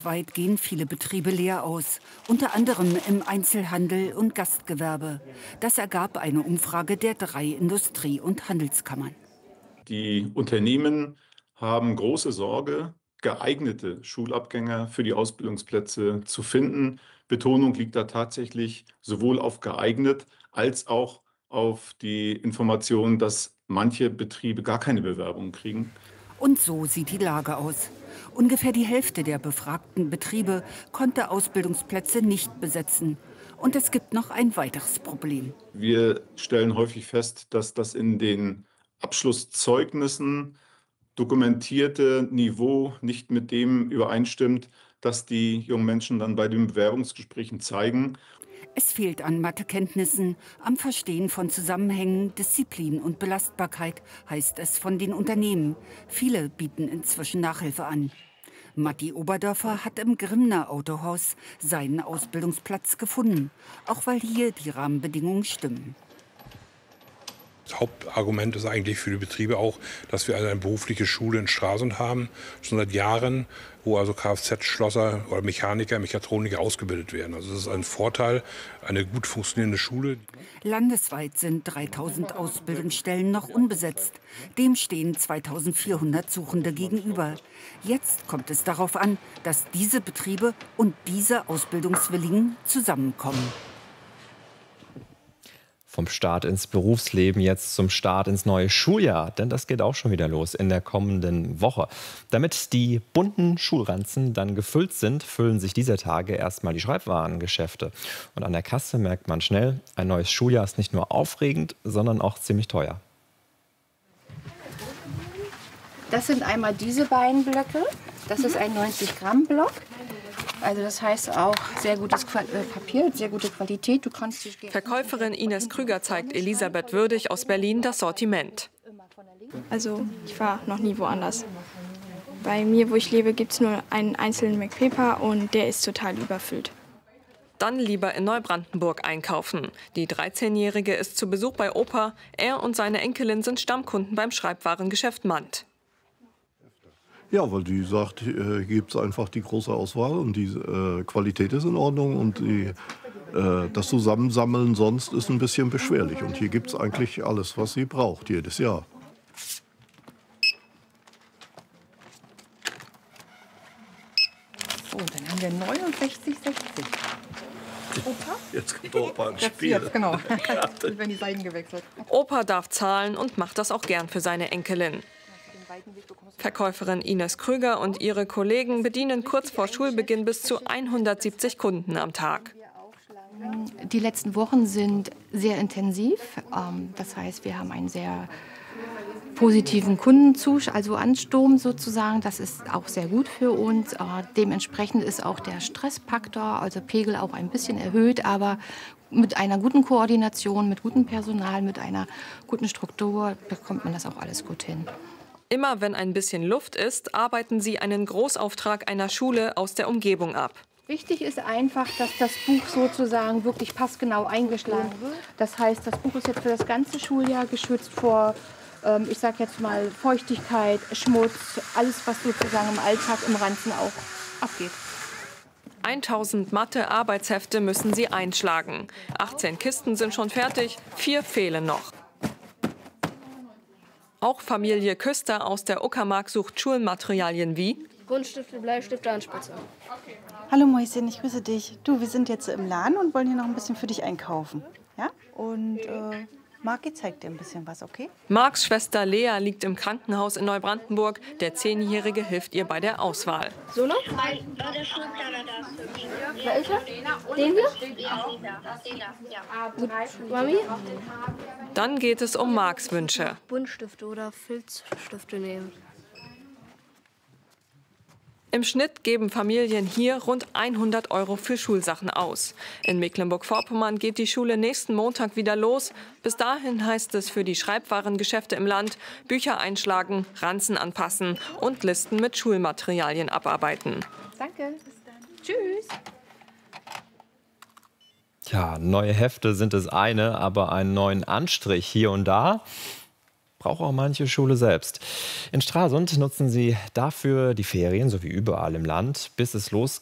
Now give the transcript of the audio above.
Weit gehen viele Betriebe leer aus, unter anderem im Einzelhandel und Gastgewerbe. Das ergab eine Umfrage der 3 Industrie- und Handelskammern. Die Unternehmen haben große Sorge, geeignete Schulabgänger für die Ausbildungsplätze zu finden. Betonung liegt da tatsächlich sowohl auf geeignet als auch auf die Information, dass manche Betriebe gar keine Bewerbungen kriegen. Und so sieht die Lage aus. Ungefähr die Hälfte der befragten Betriebe konnte Ausbildungsplätze nicht besetzen. Und es gibt noch ein weiteres Problem. Wir stellen häufig fest, dass das in den Abschlusszeugnissen dokumentierte Niveau nicht mit dem übereinstimmt, das die jungen Menschen dann bei den Bewerbungsgesprächen zeigen. Es fehlt an Mathekenntnissen, am Verstehen von Zusammenhängen, Disziplin und Belastbarkeit, heißt es von den Unternehmen. Viele bieten inzwischen Nachhilfe an. Matti Oberdörfer hat im Grimner Autohaus seinen Ausbildungsplatz gefunden, auch weil hier die Rahmenbedingungen stimmen. Das Hauptargument ist eigentlich für die Betriebe auch, dass wir eine berufliche Schule in Stralsund haben, schon seit Jahren, wo also Kfz-Schlosser oder Mechaniker, Mechatroniker ausgebildet werden. Also das ist ein Vorteil, eine gut funktionierende Schule. Landesweit sind 3000 Ausbildungsstellen noch unbesetzt. Dem stehen 2400 Suchende gegenüber. Jetzt kommt es darauf an, dass diese Betriebe und diese Ausbildungswilligen zusammenkommen. Vom Start ins Berufsleben jetzt zum Start ins neue Schuljahr. Denn das geht auch schon wieder los in der kommenden Woche. Damit die bunten Schulranzen dann gefüllt sind, füllen sich dieser Tage erstmal die Schreibwarengeschäfte. Und an der Kasse merkt man schnell, ein neues Schuljahr ist nicht nur aufregend, sondern auch ziemlich teuer. Das sind einmal diese beiden Blöcke. Das ist ein 90-Gramm-Block. Also das heißt auch sehr gutes Papier, sehr gute Qualität. Du kannst Verkäuferin Ines Krüger zeigt Elisabeth Würdig aus Berlin das Sortiment. Also ich war noch nie woanders. Bei mir, wo ich lebe, gibt es nur einen einzelnen McPaper und der ist total überfüllt. Dann lieber in Neubrandenburg einkaufen. Die 13-Jährige ist zu Besuch bei Opa. Er und seine Enkelin sind Stammkunden beim Schreibwarengeschäft Mand. Ja, weil die sagt, hier gibt es einfach die große Auswahl und die Qualität ist in Ordnung und das Zusammensammeln sonst ist ein bisschen beschwerlich. Und hier gibt es eigentlich alles, was sie braucht, jedes Jahr. So, dann haben wir 69,60. Opa? Jetzt kommt Opa ins Spiel. Jetzt, genau. Jetzt werden die Seiten gewechselt. Opa darf zahlen und macht das auch gern für seine Enkelin. Verkäuferin Ines Krüger und ihre Kollegen bedienen kurz vor Schulbeginn bis zu 170 Kunden am Tag. Die letzten Wochen sind sehr intensiv. Das heißt, wir haben einen sehr positiven Ansturm sozusagen. Das ist auch sehr gut für uns. Dementsprechend ist auch der Stressfaktor, also Pegel, auch ein bisschen erhöht. Aber mit einer guten Koordination, mit gutem Personal, mit einer guten Struktur bekommt man das auch alles gut hin. Immer wenn ein bisschen Luft ist, arbeiten sie einen Großauftrag einer Schule aus der Umgebung ab. Wichtig ist einfach, dass das Buch sozusagen wirklich passgenau eingeschlagen wird. Das heißt, das Buch ist jetzt für das ganze Schuljahr geschützt vor, ich sage jetzt mal, Feuchtigkeit, Schmutz, alles, was sozusagen im Alltag im Ranzen auch abgeht. 1000 Mathe-Arbeitshefte müssen sie einschlagen. 18 Kisten sind schon fertig, 4 fehlen noch. Auch Familie Küster aus der Uckermark sucht Schulmaterialien wie Buntstifte, Bleistifte, Anspitzer. Hallo Mäuschen, ich grüße dich. Du, wir sind jetzt im Laden und wollen hier noch ein bisschen für dich einkaufen. Ja? Und Marki zeigt dir ein bisschen was, okay? Marks Schwester Lea liegt im Krankenhaus in Neubrandenburg. Der 10-Jährige hilft ihr bei der Auswahl. So noch? Der Schulplaner da ist hübsch. Welcher? Den hier? Gut. Mami? Dann geht es um Marks Wünsche. Buntstifte oder Filzstifte nehmen. Im Schnitt geben Familien hier rund 100 € für Schulsachen aus. In Mecklenburg-Vorpommern geht die Schule nächsten Montag wieder los. Bis dahin heißt es für die Schreibwarengeschäfte im Land, Bücher einschlagen, Ranzen anpassen und Listen mit Schulmaterialien abarbeiten. Danke, bis dann. Tschüss. Ja, neue Hefte sind das eine, aber einen neuen Anstrich hier und da, braucht auch manche Schule selbst. In Stralsund nutzen sie dafür die Ferien, so wie überall im Land, bis es losgeht.